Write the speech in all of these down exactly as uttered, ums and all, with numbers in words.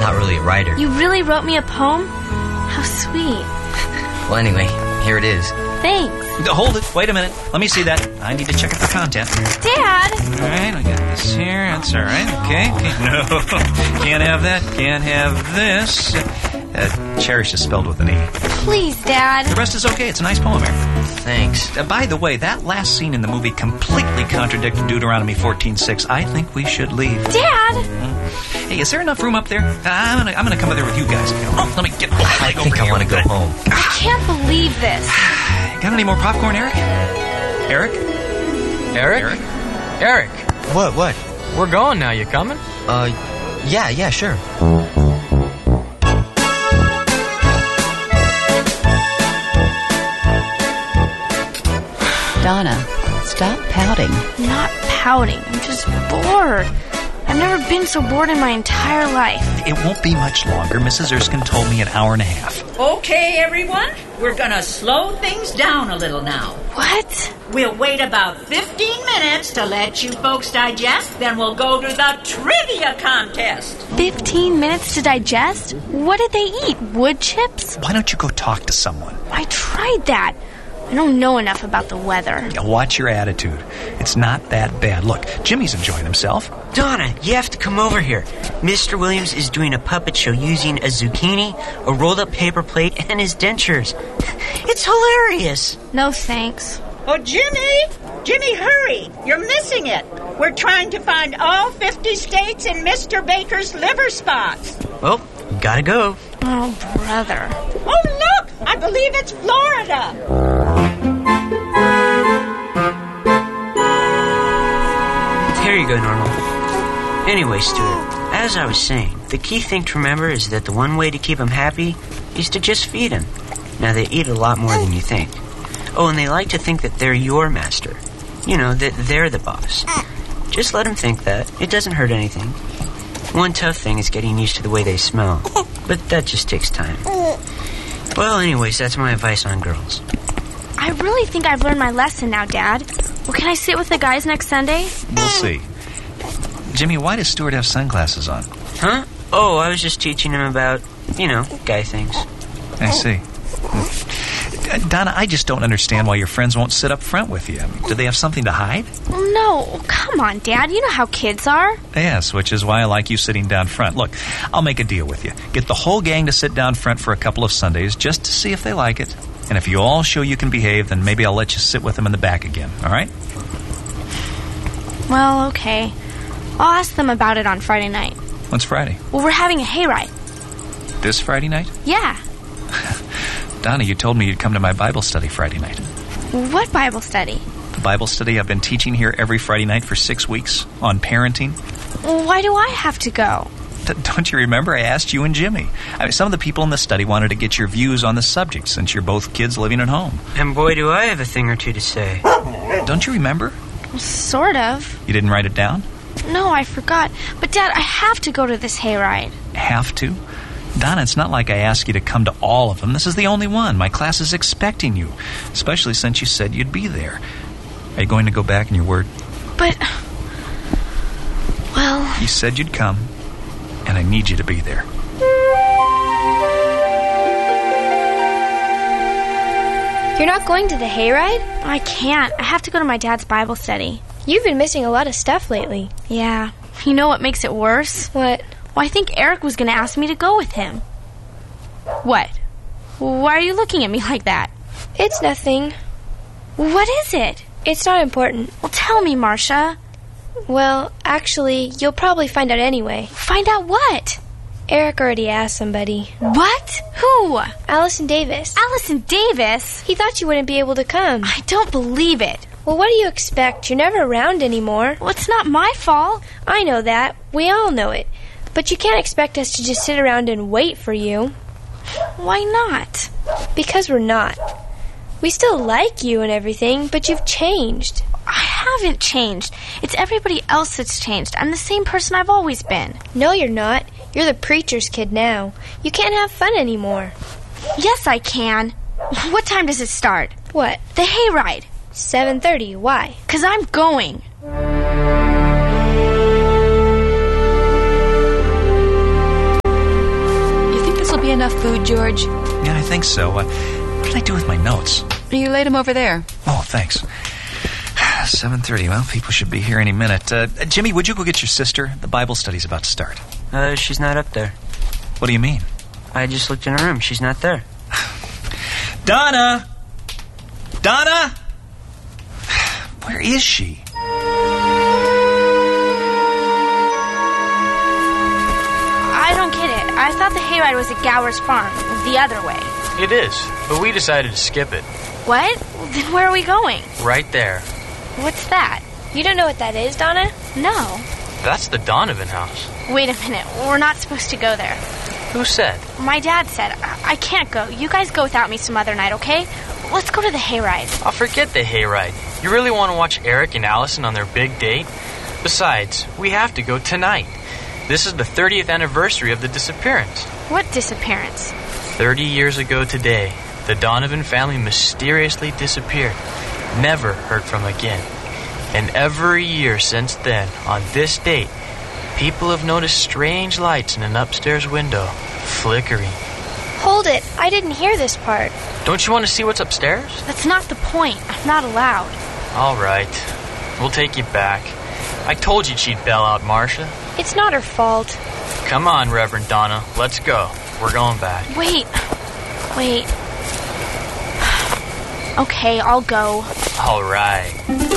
not really a writer. You really wrote me a poem? How sweet. Well, anyway, here it is. Thanks. Hold it. Wait a minute. Let me see that. I need to check it for content. Dad! All right, I got this here. That's all right. Okay. okay. No, can't have that. Can't have this. Uh, cherish is spelled with an E. Please, Dad. The rest is okay. It's a nice poem, Eric. Thanks. Uh, by the way, that last scene in the movie completely contradicted Deuteronomy fourteen six. I think we should leave. Dad! Mm. Hey, is there enough room up there? Uh, I'm gonna, I'm gonna come up there with you guys. Oh, let me get. Oh, I think I want to go home. I can't believe this. Got any more popcorn, Eric? Eric? Eric? Eric? Eric, What, what? we're going now. You coming? Uh, yeah, yeah, sure. Donna, stop pouting. I'm not pouting. I'm just bored. I've never been so bored in my entire life. It won't be much longer. Missus Erskine told me an hour and a half. Okay, everyone, we're gonna slow things down a little now. What? We'll wait about fifteen minutes to let you folks digest, then we'll go to the trivia contest. Fifteen minutes to digest? What did they eat? Wood chips? Why don't you go talk to someone? I tried that. I don't know enough about the weather. Yeah, watch your attitude. It's not that bad. Look, Jimmy's enjoying himself. Donna, you have to come over here. Mister Williams is doing a puppet show using a zucchini, a rolled-up paper plate, and his dentures. It's hilarious. No thanks. Oh, Jimmy! Jimmy, hurry! You're missing it. We're trying to find all fifty states in Mister Baker's liver spots. Well, gotta go. Oh, brother. Oh, look! I believe it's Florida. There you go, Normal. Anyway, Stuart, as I was saying, the key thing to remember is that the one way to keep them happy is to just feed them. Now, they eat a lot more than you think. Oh, and they like to think that they're your master. You know, that they're the boss. Just let them think that. It doesn't hurt anything. One tough thing is getting used to the way they smell. But that just takes time. Well, anyways, that's my advice on girls. I really think I've learned my lesson now, Dad. Well, can I sit with the guys next Sunday? We'll see. Jimmy, why does Stuart have sunglasses on? Huh? Oh, I was just teaching him about, you know, guy things. I see. Donna, I just don't understand why your friends won't sit up front with you. I mean, do they have something to hide? No, come on, Dad. You know how kids are. Yes, which is why I like you sitting down front. Look, I'll make a deal with you. Get the whole gang to sit down front for a couple of Sundays just to see if they like it. And if you all show you can behave, then maybe I'll let you sit with them in the back again, all right? Well, okay. I'll ask them about it on Friday night. When's Friday? Well, we're having a hayride. This Friday night? Yeah. Donna, you told me you'd come to my Bible study Friday night. What Bible study? The Bible study I've been teaching here every Friday night for six weeks on parenting. Well, why do I have to go? D- don't you remember I asked you and Jimmy? I mean, some of the people in the study wanted to get your views on the subject since you're both kids living at home. And boy, do I have a thing or two to say. Don't you remember? Well, sort of. You didn't write it down? No, I forgot. But, Dad, I have to go to this hayride. Have to? Donna, it's not like I asked you to come to all of them. This is the only one. My class is expecting you, especially since you said you'd be there. Are you going to go back on your word? But, well... You said you'd come, and I need you to be there. You're not going to the hayride? I can't. I have to go to my dad's Bible study. You've been missing a lot of stuff lately. Yeah. You know what makes it worse? What? Well, I think Eric was going to ask me to go with him. What? Why are you looking at me like that? It's nothing. What is it? It's not important. Well, tell me, Marcia. Well, actually, you'll probably find out anyway. Find out what? Eric already asked somebody. What? Who? Allison Davis. Allison Davis? He thought you wouldn't be able to come. I don't believe it. Well, what do you expect? You're never around anymore. Well, it's not my fault. I know that. We all know it. But you can't expect us to just sit around and wait for you. Why not? Because we're not. We still like you and everything, but you've changed. I haven't changed. It's everybody else that's changed. I'm the same person I've always been. No, you're not. You're the preacher's kid now. You can't have fun anymore. Yes, I can. What time does it start? What? The hayride. seven thirty. Why? 'Cause I'm going. enough food, George? Yeah, I think so. Uh, what did I do with my notes? You laid them over there. Oh, thanks. seven thirty. Well, people should be here any minute. Uh, Jimmy, would you go get your sister? The Bible study's about to start. Uh, she's not up there. What do you mean? I just looked in her room. She's not there. Donna! Donna! Where is she? I don't get it. I thought the hayride was at Gower's farm, the other way. It is, but we decided to skip it. What? Then where are we going? Right there. What's that? You don't know what that is, Donna? No. That's the Donovan house. Wait a minute. We're not supposed to go there. Who said? My dad said. I, I can't go. You guys go without me some other night, okay? Let's go to the hayride. I'll forget the hayride. You really want to watch Eric and Allison on their big date? Besides, we have to go tonight. This is the thirtieth anniversary of the disappearance. What disappearance? Thirty years ago today, the Donovan family mysteriously disappeared. Never heard from again. And every year since then, on this date, people have noticed strange lights in an upstairs window, flickering. Hold it. I didn't hear this part. Don't you want to see what's upstairs? That's not the point. I'm not allowed. All right. We'll take you back. I told you she'd bail out Marcia. It's not her fault. Come on, Reverend Donna. Let's go. We're going back. Wait. Wait. Okay, I'll go. All right.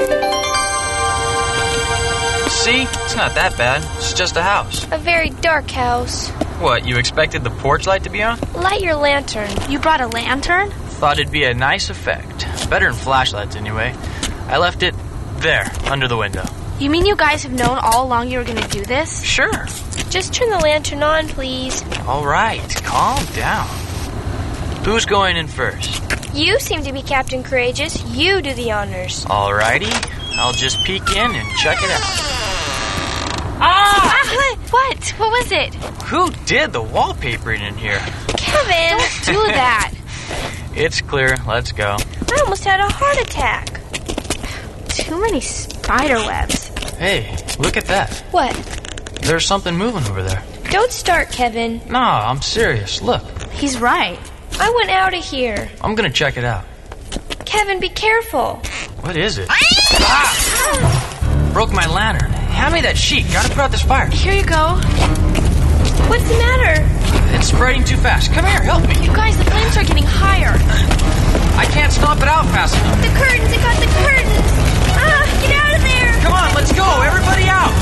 See? It's not that bad. It's just a house. A very dark house. What, you expected the porch light to be on? Light your lantern. You brought a lantern? Thought it'd be a nice effect. Better than flashlights, anyway. I left it there, under the window. You mean you guys have known all along you were going to do this? Sure. Just turn the lantern on, please. All right, calm down. Who's going in first? You seem to be Captain Courageous. You do the honors. All righty. I'll just peek in and check it out. Ah! Ah, what? What was it? Who did the wallpapering in here? Kevin! Don't do that. It's clear. Let's go. I almost had a heart attack. Too many spider webs. Hey, look at that. What? There's something moving over there. Don't start, Kevin. No, I'm serious. Look. He's right. I went out of here. I'm gonna check it out. Kevin, be careful. What is it? Ah! Broke my lantern. Hand me that sheet. Gotta put out this fire. Here you go. What's the matter? It's spreading too fast. Come here, help me. You guys, the flames are getting higher. I can't stomp it out fast enough. The curtains! I got the curtains! Ah, get out of there! Come on, let's go. Everybody out.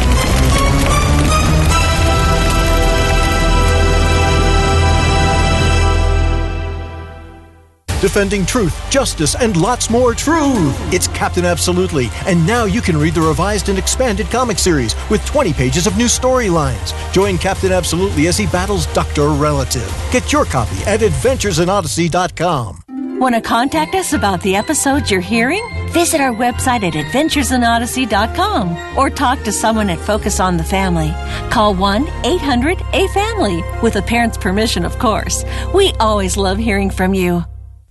Defending truth, justice, and lots more truth. It's Captain Absolutely, and now you can read the revised and expanded comic series with twenty pages of new storylines. Join Captain Absolutely as he battles Doctor Relative. Get your copy at adventures in odyssey dot com. Want to contact us about the episodes you're hearing? Visit our website at adventures in odyssey dot com or talk to someone at Focus on the Family. Call one eight hundred A family, with a parent's permission, of course. We always love hearing from you.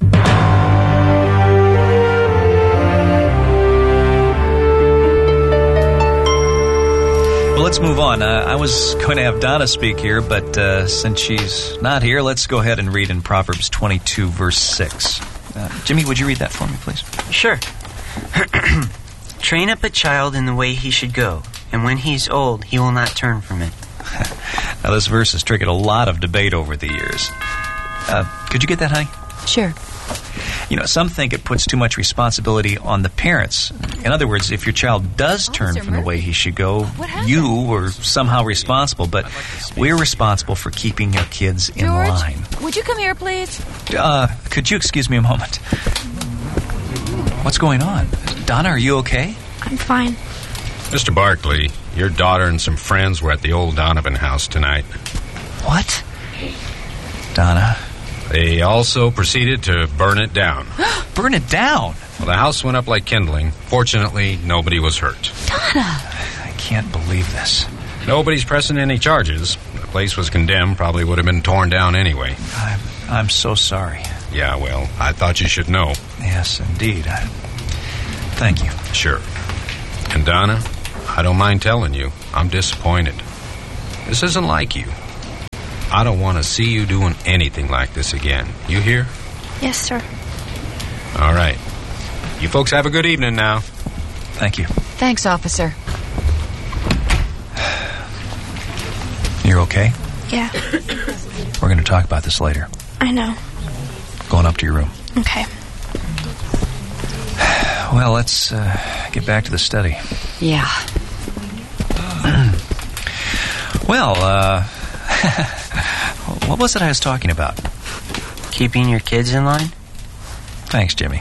Well, let's move on. Uh, I was going to have Donna speak here, but uh, since she's not here, let's go ahead and read in Proverbs twenty-two, verse six. Uh, Jimmy, would you read that for me, please? Sure. Train up a child in the way he should go, and when he's old, he will not turn from it. Now, this verse has triggered a lot of debate over the years. Uh, could you get that, honey? Sure. You know, some think it puts too much responsibility on the parents. In other words, if your child does turn from the way he should go, you are somehow responsible, but we're responsible for keeping your kids in George, line. Would you come here, please? Uh, could you excuse me a moment? What's going on? Donna, are you okay? I'm fine. Mister Barkley, your daughter and some friends were at the old Donovan house tonight. What? Donna? They also proceeded to burn it down. Burn it down? Well, the house went up like kindling. Fortunately, nobody was hurt. Donna! I can't believe this. Nobody's pressing any charges. The place was condemned, probably would have been torn down anyway. I'm, I'm so sorry. Yeah, well, I thought you should know. Yes, indeed. I, thank you. Sure. And Donna, I don't mind telling you, I'm disappointed. This isn't like you. I don't want to see you doing anything like this again. You hear? Yes, sir. All right. You folks have a good evening now. Thank you. Thanks, officer. You're okay? Yeah, We're going to talk about this later. I know. Going up to your room. Okay. Well, let's uh, get back to the study. Yeah. Well, uh... what was it I was talking about? Keeping your kids in line? Thanks, Jimmy.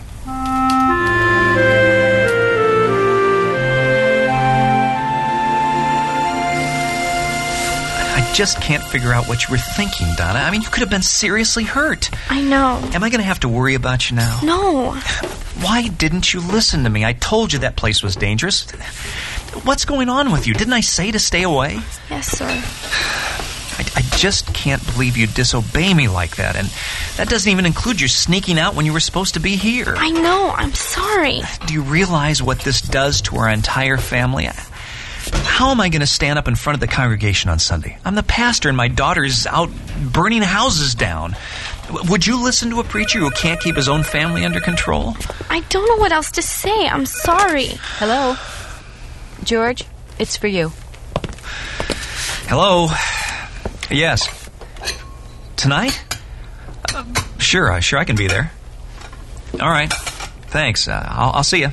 I just can't figure out what you were thinking, Donna. I mean, you could have been seriously hurt. I know. Am I going to have to worry about you now? No. Why didn't you listen to me? I told you that place was dangerous. What's going on with you? Didn't I say to stay away? Yes, sir. I, I just can't believe you disobey me like that. And that doesn't even include your sneaking out when you were supposed to be here. I know. I'm sorry. Do you realize what this does to our entire family? How am I going to stand up in front of the congregation on Sunday? I'm the pastor and my daughter's out burning houses down. Would you listen to a preacher who can't keep his own family under control? I don't know what else to say. I'm sorry. Hello? George, it's for you. Hello? Yes. Tonight? Uh, sure, uh, sure I can be there. All right. Thanks. Uh, I'll, I'll see you.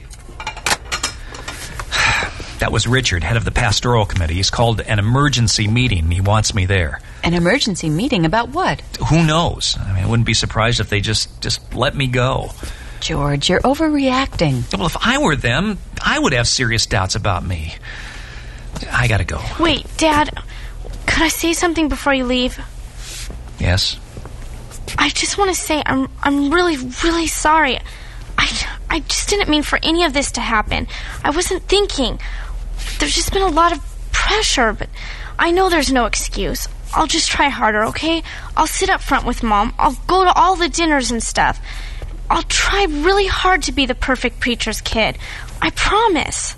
That was Richard, head of the pastoral committee. He's called an emergency meeting. He wants me there. An emergency meeting about what? Who knows? I mean, I wouldn't be surprised if they just, just let me go. George, you're overreacting. Well, if I were them, I would have serious doubts about me. I gotta go. Wait, Dad, could I say something before you leave? Yes? I just want to say I'm I'm really, really sorry. I, I just didn't mean for any of this to happen. I wasn't thinking. There's just been a lot of pressure, but I know there's no excuse. I'll just try harder, okay? I'll sit up front with Mom. I'll go to all the dinners and stuff. I'll try really hard to be the perfect preacher's kid. I promise.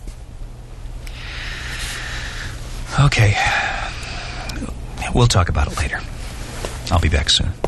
Okay. We'll talk about it later. I'll be back soon.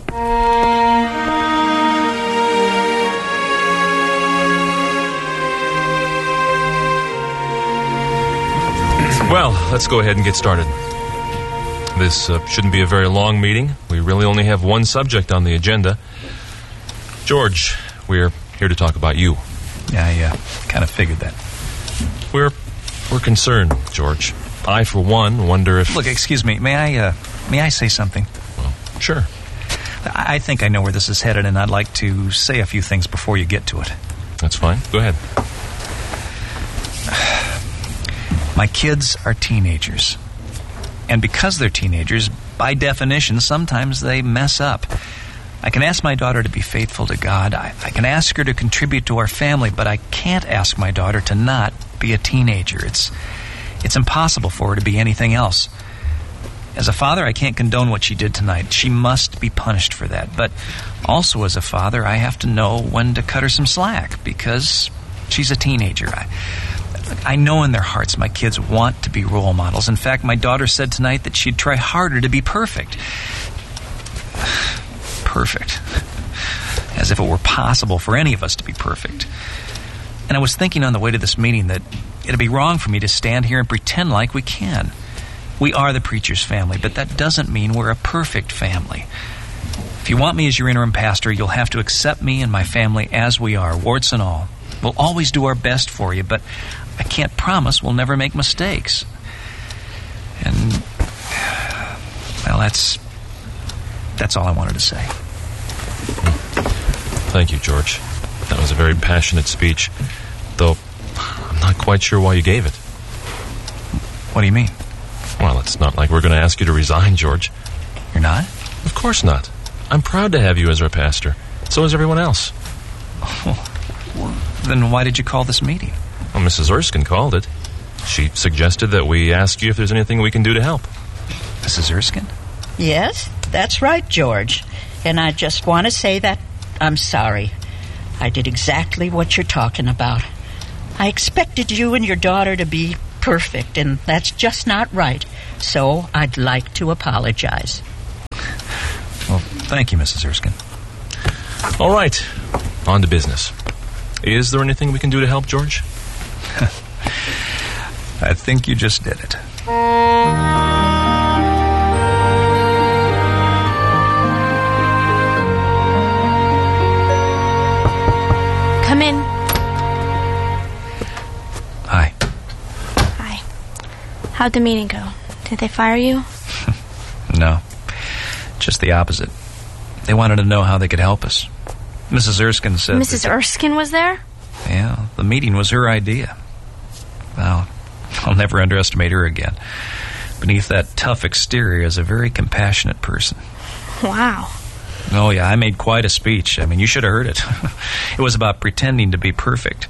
Well, let's go ahead and get started. This uh, shouldn't be a very long meeting. We really only have one subject on the agenda. George, we're here to talk about you. Yeah, I uh, kind of figured that. We're we're concerned, George. I, for one, wonder if... Look, excuse me. May I, uh, may I say something? Well, sure. I, I think I know where this is headed, and I'd like to say a few things before you get to it. That's fine. Go ahead. My kids are teenagers. And because they're teenagers, by definition, sometimes they mess up. I can ask my daughter to be faithful to God. I, I can ask her to contribute to our family, but I can't ask my daughter to not be a teenager. It's, it's impossible for her to be anything else. As a father, I can't condone what she did tonight. She must be punished for that. But also as a father, I have to know when to cut her some slack, because she's a teenager. I, I know in their hearts my kids want to be role models. In fact, my daughter said tonight that she'd try harder to be perfect. Perfect. As if it were possible for any of us to be perfect. And I was thinking on the way to this meeting that it'd be wrong for me to stand here and pretend like we can. We are the preacher's family, but that doesn't mean we're a perfect family. If you want me as your interim pastor, you'll have to accept me and my family as we are, warts and all. We'll always do our best for you, but I can't promise we'll never make mistakes. And, well, that's that's all I wanted to say. Thank you, George. That was a very passionate speech, though I'm not quite sure why you gave it. What do you mean? Well, it's not like we're going to ask you to resign, George. You're not? Of course not. I'm proud to have you as our pastor. So is everyone else. Oh, well, then why did you call this meeting? Well, Missus Erskine called it. She suggested that we ask you if there's anything we can do to help. Missus Erskine? Yes, that's right, George. And I just want to say that I'm sorry. I did exactly what you're talking about. I expected you and your daughter to be perfect, and that's just not right. So I'd like to apologize. Thank you, Missus Erskine. All right, on to business. Is there anything we can do to help, George? I think you just did it. Come in. Hi. Hi. How'd the meeting go? Did they fire you? No. Just the opposite. They wanted to know how they could help us. Missus Erskine said... Missus that- Erskine was there? Yeah, the meeting was her idea. Well, I'll never underestimate her again. Beneath that tough exterior is a very compassionate person. Wow. Oh, yeah, I made quite a speech. I mean, you should have heard it. It was about pretending to be perfect.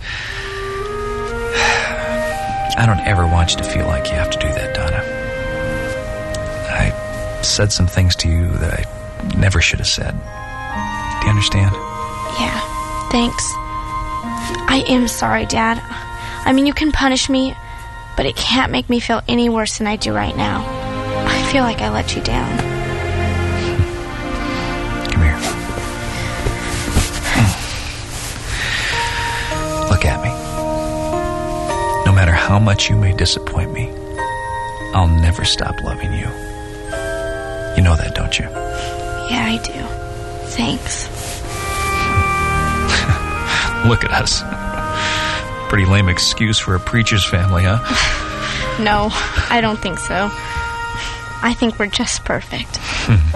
I don't ever want you to feel like you have to do that, Donna. I said some things to you that I never should have said. Do you understand? Yeah, thanks. I am sorry, Dad. I mean, you can punish me, but it can't make me feel any worse than I do right now. I feel like I let you down. Come here. Look at me. No matter how much you may disappoint me, I'll never stop loving you. You know that, don't you? Yeah, I do. Thanks. Look at us. Pretty lame excuse for a preacher's family, huh? No, I don't think so. I think we're just perfect.